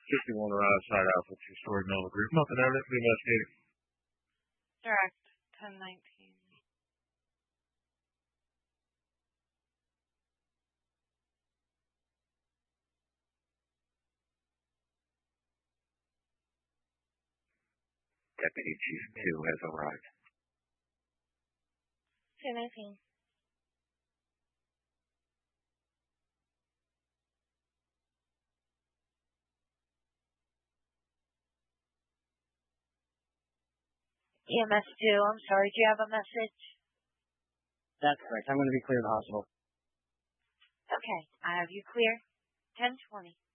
51 around side Alpha, two-story Nova Group. Nothing evidently investigated. Direct 1019. Deputy Chief 2 has arrived. 219. EMS 2, I'm sorry, do you have a message? That's correct. I'm going to be clear of the hospital. Okay, I have you clear. 1020.